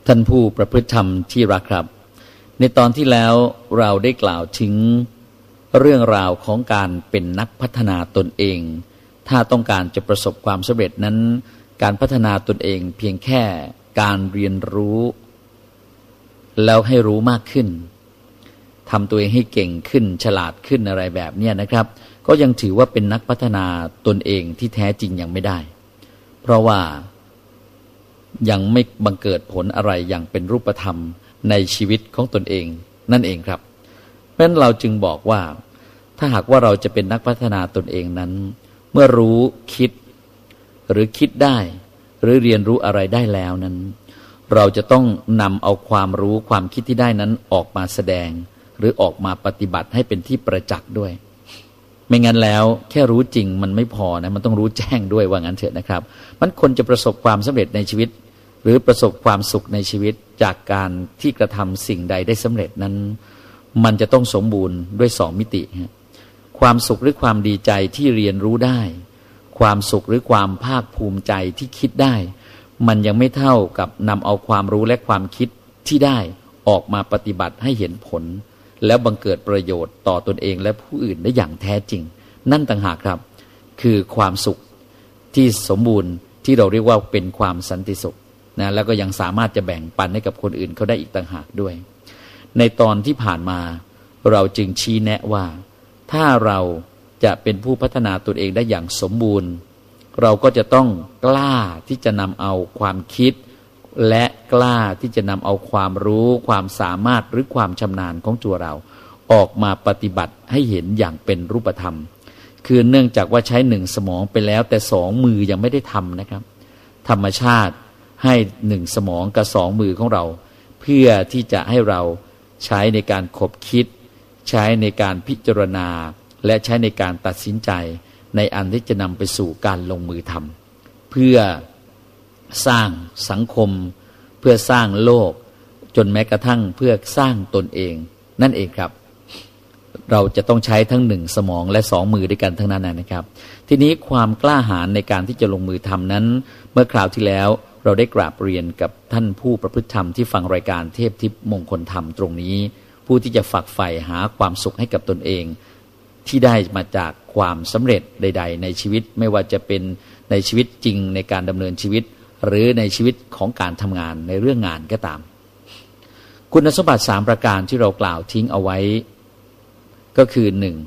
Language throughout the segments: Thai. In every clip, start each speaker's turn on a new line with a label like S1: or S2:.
S1: ท่านผู้ประพฤติธรรมที่รักครับในตอนที่แล้วเราได้กล่าวถึงเรื่องราวของการเป็นนักพัฒนาตนเองถ้าต้องการจะประสบความสำเร็จนั้นการพัฒนาตนเองเพียงแค่การเรียนรู้แล้วให้รู้มากขึ้นทำตัวเองให้เก่งขึ้นฉลาดขึ้นอะไรแบบนี้นะครับก็ยังถือว่าเป็นนักพัฒนาตนเองที่แท้จริงยังไม่ได้เพราะว่ายังไม่บังเกิดผลอะไรอย่างเป็นรูปธรรมในชีวิตของตนเองนั่นเองครับเพราะฉะนั้นเราจึงบอกว่าถ้าหากว่าเราจะเป็นนักพัฒนาตนเองนั้นเมื่อรู้คิดหรือคิดได้หรือเรียนรู้อะไรได้แล้วนั้นเราจะต้องนำเอาความรู้ความคิดที่ได้นั้นออกมาแสดงหรือออกมาปฏิบัติให้เป็นที่ประจักษ์ด้วยไม่งั้นแล้วแค่รู้จริงมันไม่พอนะมันต้องรู้แจ้งด้วยว่างั้นเถอะนะครับมันคนจะประสบความสำเร็จในชีวิตหรือประสบความสุขในชีวิตจากการที่กระทำสิ่งใดได้สำเร็จนั้นมันจะต้องสมบูรณ์ด้วยสองมิติความสุขหรือความดีใจที่เรียนรู้ได้ความสุขหรือความภาคภูมิใจที่คิดได้มันยังไม่เท่ากับนำเอาความรู้และความคิดที่ได้ออกมาปฏิบัติให้เห็นผลแล้วบังเกิดประโยชน์ต่อตนเองและผู้อื่นได้อย่างแท้จริงนั่นต่างหากครับคือความสุขที่สมบูรณ์ที่เราเรียกว่าเป็นความสันติสุขนะแล้วก็ยังสามารถจะแบ่งปันให้กับคนอื่นเขาได้อีกต่างหากด้วยในตอนที่ผ่านมาเราจึงชี้แนะว่าถ้าเราจะเป็นผู้พัฒนาตนเองได้อย่างสมบูรณ์เราก็จะต้องกล้าที่จะนำเอาความคิดและกล้าที่จะนำเอาความรู้ความสามารถหรือความชำนาญของตัวเราออกมาปฏิบัติให้เห็นอย่างเป็นรูปธรรมคือเนื่องจากว่าใช้หนึ่งสมองไปแล้วแต่สองมือยังไม่ได้ทำนะครับธรรมชาติให้หนึ่งสมองกับสองมือของเราเพื่อที่จะให้เราใช้ในการคบคิดใช้ในการพิจารณาและใช้ในการตัดสินใจในอันที่จะนำไปสู่การลงมือทำเพื่อสร้างสังคมเพื่อสร้างโลกจนแม้กระทั่งเพื่อสร้างตนเองนั่นเองครับเราจะต้องใช้ทั้งหนึ่งสมองและสองมือด้วยกันทั้งนั้นนะครับทีนี้ความกล้าหาญในการที่จะลงมือทำนั้นเมื่อคราวที่แล้วเราได้กราบเรียนกับท่านผู้ประพฤติธรรมที่ฟังรายการเทพทิพย์มงคลธรรมตรงนี้ผู้ที่จะฝักใฝ่หาความสุขให้กับตนเองที่ได้มาจากความสำเร็จใดๆในชีวิตไม่ว่าจะเป็นในชีวิตจริงในการดำเนินชีวิตหรือในชีวิตของการทำงานในเรื่องงานก็ตามคุณสมบัติ3ประการที่เรากล่าวทิ้งเอาไว้ก็คือ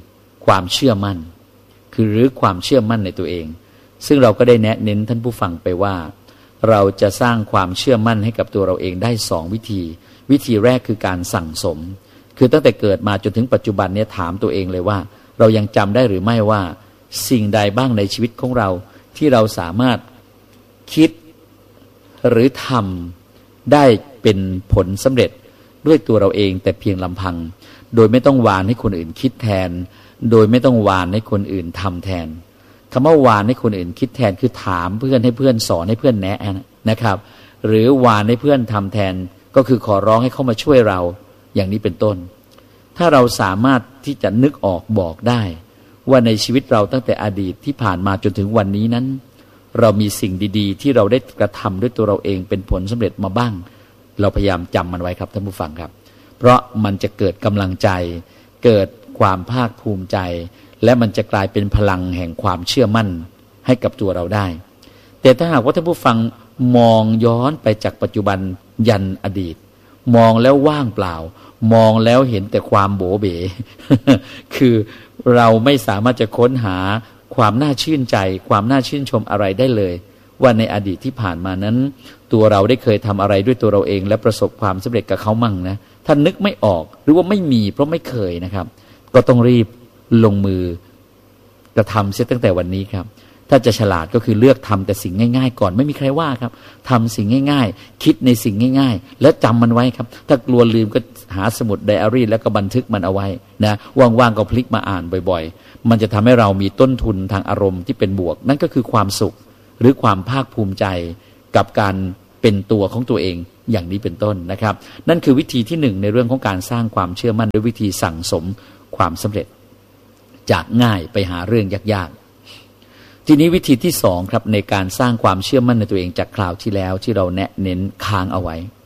S1: 1ความเชื่อมั่นคือหรือความเชื่อมั่นในตัวเองซึ่งเราก็ได้แนะเน้นท่านผู้ฟังไปว่าเราจะสร้างความเชื่อมั่นให้กับตัวเราเองได้2วิธีแรกคือการสั่งสมคือตั้งแต่เกิดมาจนถึงปัจจุบันนี้ถามตัวเองเลยว่าเรายังจำได้หรือไม่ว่าสิ่งใดบ้างในชีวิตของเราที่เราสามารถคิดหรือทำได้เป็นผลสำเร็จด้วยตัวเราเองแต่เพียงลำพังโดยไม่ต้องวานให้คนอื่นคิดแทนโดยไม่ต้องวานให้คนอื่นทำแทนคำว่าวานให้คนอื่นคิดแทนคือถามเพื่อนให้เพื่อนสอนให้เพื่อนแนะนะครับหรือวานให้เพื่อนทำแทนก็คือขอร้องให้เขามาช่วยเราอย่างนี้เป็นต้นถ้าเราสามารถที่จะนึกออกบอกได้ว่าในชีวิตเราตั้งแต่อดีตที่ผ่านมาจนถึงวันนี้นั้นเรามีสิ่งดีๆที่เราได้กระทำด้วยตัวเราเองเป็นผลสำเร็จมาบ้างเราพยายามจำมันไว้ครับท่านผู้ฟังครับเพราะมันจะเกิดกำลังใจเกิดความภาคภูมิใจและมันจะกลายเป็นพลังแห่งความเชื่อมั่นให้กับตัวเราได้แต่ถ้าหากว่าท่านผู้ฟังมองย้อนไปจากปัจจุบันยันอดีตมองแล้วว่างเปล่ามองแล้วเห็นแต่ความโบเบ คือเราไม่สามารถจะค้นหาความน่าชื่นใจความน่าชื่นชมอะไรได้เลยว่าในอดีตที่ผ่านมานั้นตัวเราได้เคยทำอะไรด้วยตัวเราเองและประสบความสำเร็จกับเขามั่งนะถ้านึกไม่ออกหรือว่าไม่มีเพราะไม่เคยนะครับก็ต้องรีบลงมือกระทำเสียตั้งแต่วันนี้ครับถ้าจะฉลาดก็คือเลือกทำแต่สิ่งง่ายๆก่อนไม่มีใครว่าครับทำสิ่งง่ายๆคิดในสิ่งง่ายๆแล้วจำมันไว้ครับถ้ากลัวลืมก็หาสมุดไดอารี่แล้วก็บันทึกมันเอาไว้นะว่างๆก็พลิกมาอ่านบ่อยๆมันจะทำให้เรามีต้นทุนทางอารมณ์ที่เป็นบวกนั่นก็คือความสุขหรือความภาคภูมิใจกับการเป็นตัวของตัวเองอย่างนี้เป็นต้นนะครับนั่นคือวิธีที่1ในเรื่องของการสร้างความเชื่อมั่นด้วยวิธีสั่งสมความสำเร็จจากง่ายไปหาเรื่องยากๆทีนี้วิธีที่2ครับในการสร้างความเชื่อมั่นในตัวเองจากคราวที่แล้วที่เราแนะเน้นค้างเอาไว้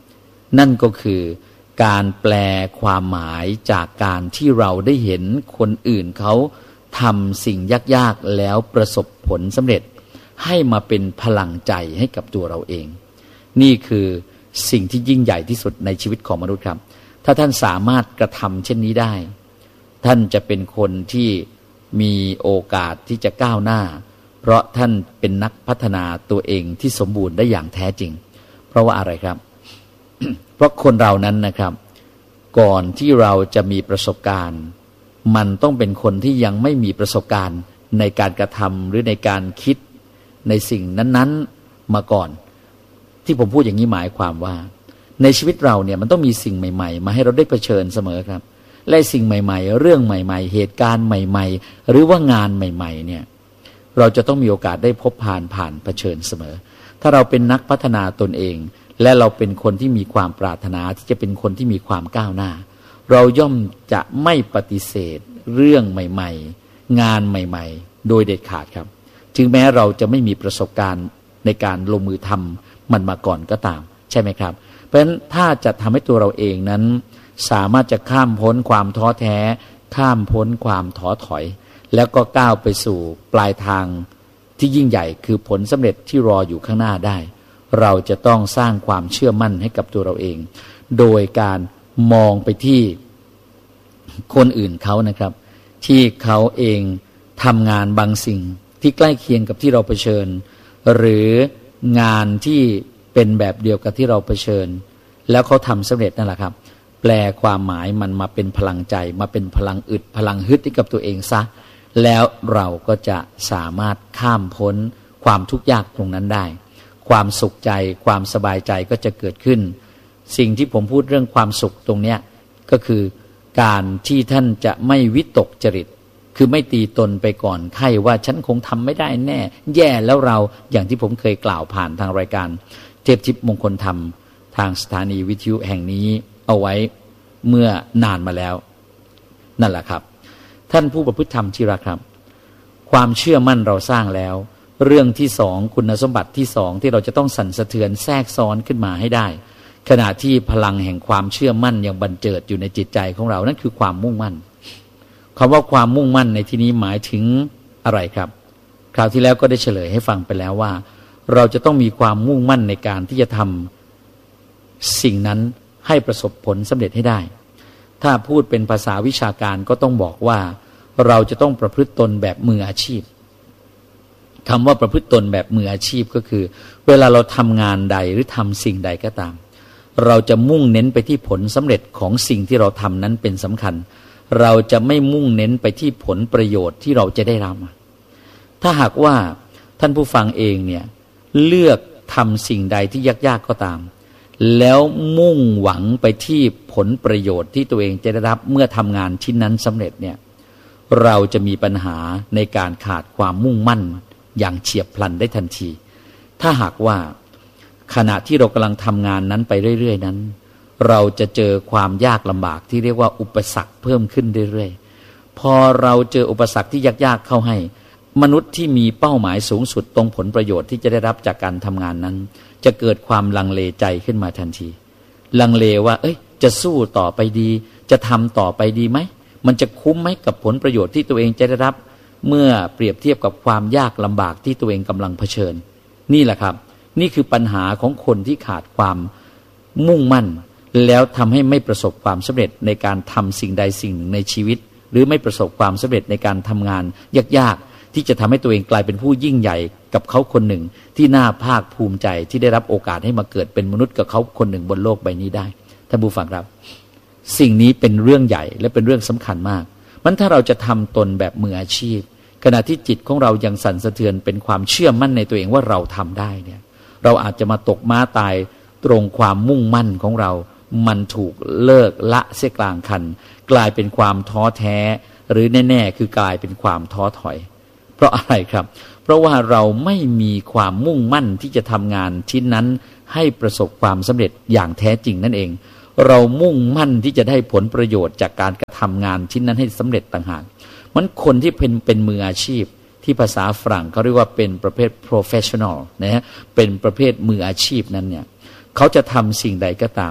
S1: นั่นก็คือการแปลความหมายจากการที่เราได้เห็นคนอื่นเขาทำสิ่งยากๆแล้วประสบผลสำเร็จให้มาเป็นพลังใจให้กับตัวเราเองนี่คือสิ่งที่ยิ่งใหญ่ที่สุดในชีวิตของมนุษย์ครับถ้าท่านสามารถกระทำเช่นนี้ได้ท่านจะเป็นคนที่มีโอกาสที่จะก้าวหน้าเพราะท่านเป็นนักพัฒนาตัวเองที่สมบูรณ์ได้อย่างแท้จริงเพราะว่าอะไรครับ เพราะคนเรานั้นนะครับก่อนที่เราจะมีประสบการณ์มันต้องเป็นคนที่ยังไม่มีประสบการณ์ในการกระทำหรือในการคิดในสิ่งนั้นๆมาก่อนที่ผมพูดอย่างนี้หมายความว่าในชีวิตเราเนี่ยมันต้องมีสิ่งใหม่ๆมาให้เราได้เผชิญเสมอครับและสิ่งใหม่ๆเรื่องใหม่ๆเหตุการณ์ใหม่ๆหรือว่างานใหม่ๆเนี่ยเราจะต้องมีโอกาสได้พบผ่านเผชิญเสมอถ้าเราเป็นนักพัฒนาตนเองและเราเป็นคนที่มีความปรารถนาที่จะเป็นคนที่มีความก้าวหน้าเราย่อมจะไม่ปฏิเสธเรื่องใหม่ๆงานใหม่ๆโดยเด็ดขาดครับถึงแม้เราจะไม่มีประสบการณ์ในการลงมือทำมันมาก่อนก็ตามใช่ไหมครับเพราะฉะนั้นถ้าจะทำให้ตัวเราเองนั้นสามารถจะข้ามพ้นความท้อแท้ข้ามพ้นความท้อถอยแล้วก็ก้าวไปสู่ปลายทางที่ยิ่งใหญ่คือผลสำเร็จที่รออยู่ข้างหน้าได้เราจะต้องสร้างความเชื่อมั่นให้กับตัวเราเองโดยการมองไปที่คนอื่นเขานะครับที่เขาเองทำงานบางสิ่งที่ใกล้เคียงกับที่เราเผชิญหรืองานที่เป็นแบบเดียวกับที่เราเผชิญแล้วเขาทำสำเร็จนั่นแหละครับแปลความหมายมันมาเป็นพลังใจมาเป็นพลังอึดพลังฮึดให้กับตัวเองซะแล้วเราก็จะสามารถข้ามพ้นความทุกข์ยากตรงนั้นได้ความสุขใจความสบายใจก็จะเกิดขึ้นสิ่งที่ผมพูดเรื่องความสุขตรงเนี้ยก็คือการที่ท่านจะไม่วิตกจริตคือไม่ตีตนไปก่อนไข้ว่าฉันคงทำไม่ได้แน่แย่แล้วเราอย่างที่ผมเคยกล่าวผ่านทางรายการเทพทิพย์มงคลธรรมทางสถานีวิทยุแห่งนี้เอาไว้เมื่อนานมาแล้วนั่นแหละครับท่านผู้ประพฤติธรรมที่รักครับความเชื่อมั่นเราสร้างแล้วเรื่องที่สองคุณสมบัติที่สองที่เราจะต้องสั่นสะเทือนแทรกซ้อนขึ้นมาให้ได้ขณะที่พลังแห่งความเชื่อมั่นยังบันเจิดอยู่ในจิตใจของเรานั่นคือความมุ่งมั่นคำว่าความมุ่งมั่นในที่นี้หมายถึงอะไรครับคราวที่แล้วก็ได้เฉลยให้ฟังไปแล้วว่าเราจะต้องมีความมุ่งมั่นในการที่จะทำสิ่งนั้นให้ประสบผลสำเร็จให้ได้ถ้าพูดเป็นภาษาวิชาการก็ต้องบอกว่าเราจะต้องประพฤติตนแบบมืออาชีพคำว่าประพฤติตนแบบมืออาชีพก็คือเวลาเราทำงานใดหรือทำสิ่งใดก็ตามเราจะมุ่งเน้นไปที่ผลสำเร็จของสิ่งที่เราทำนั้นเป็นสำคัญเราจะไม่มุ่งเน้นไปที่ผลประโยชน์ที่เราจะได้รับถ้าหากว่าท่านผู้ฟังเองเนี่ยเลือกทำสิ่งใดที่ยากๆก็ตามแล้วมุ่งหวังไปที่ผลประโยชน์ที่ตัวเองจะได้รับเมื่อทำงานชิ้นนั้นสำเร็จเนี่ยเราจะมีปัญหาในการขาดความมุ่งมั่นอย่างเฉียบพลันได้ทันทีถ้าหากว่าขณะที่เรากำลังทำงานนั้นไปเรื่อยๆนั้นเราจะเจอความยากลำบากที่เรียกว่าอุปสรรคเพิ่มขึ้นเรื่อยๆพอเราเจออุปสรรคที่ยากๆเข้าให้มนุษย์ที่มีเป้าหมายสูงสุดตรงผลประโยชน์ที่จะได้รับจากการทำงานนั้นจะเกิดความลังเลใจขึ้นมาทันทีลังเลว่าจะสู้ต่อไปดีจะทำต่อไปดีไหมมันจะคุ้มไหมกับผลประโยชน์ที่ตัวเองจะได้รับเมื่อเปรียบเทียบกับความยากลำบากที่ตัวเองกำลังเผชิญนี่แหละครับนี่คือปัญหาของคนที่ขาดความมุ่งมั่นแล้วทำให้ไม่ประสบความสำเร็จในการทำสิ่งใดสิ่งหนึ่งในชีวิตหรือไม่ประสบความสำเร็จในการทำงานยากๆที่จะทำให้ตัวเองกลายเป็นผู้ยิ่งใหญ่กับเขาคนหนึ่งที่น่าภาคภูมิใจที่ได้รับโอกาสให้มาเกิดเป็นมนุษย์กับเขาคนหนึ่งบนโลกใบนี้ได้ท่านผู้ฟังครับสิ่งนี้เป็นเรื่องใหญ่และเป็นเรื่องสำคัญมากมันถ้าเราจะทำตนแบบมืออาชีพขณะที่จิตของเรายังสั่นสะเทือนเป็นความเชื่อมั่นในตัวเองว่าเราทำได้เนี่ยเราอาจจะมาตกม้าตายตรงความมุ่งมั่นของเรามันถูกเลิกละเสียกลางคันกลายเป็นความท้อแท้หรือแน่ๆคือกลายเป็นความท้อถอยเพราะอะไรครับเพราะว่าเราไม่มีความมุ่งมั่นที่จะทำงานชิ้นนั้นให้ประสบความสำเร็จอย่างแท้จริงนั่นเองเรามุ่งมั่นที่จะได้ผลประโยชน์จากการกระทำงานชิ้นนั้นให้สำเร็จต่างหากมันคนที่เป็นมืออาชีพที่ภาษาฝรั่งเขาเรียกว่าเป็นประเภท professional นะฮะเป็นประเภทมืออาชีพนั้นเนี่ยเขาจะทำสิ่งใดก็ตาม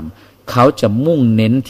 S1: เขาจะมุ่งเน้น